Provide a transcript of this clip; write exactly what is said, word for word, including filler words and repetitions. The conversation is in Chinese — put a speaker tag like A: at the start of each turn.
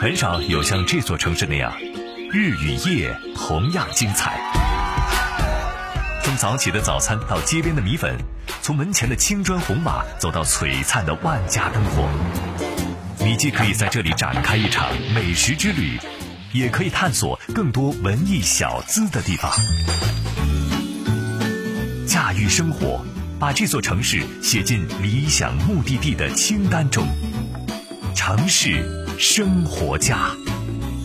A: 很少有像这座城市那样，日与夜同样精彩。从早起的早餐到街边的米粉，从门前的青砖红马走到璀璨的万家灯火，你既可以在这里展开一场美食之旅，也可以探索更多文艺小资的地方。驾驭生活，把这座城市写进理想目的地的清单中。城市生活家。